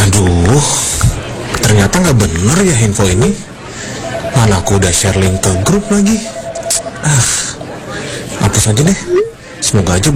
Aduh, ternyata nggak bener ya info ini. Mana aku udah share link ke grup lagi. Hapus aja deh. Semoga aja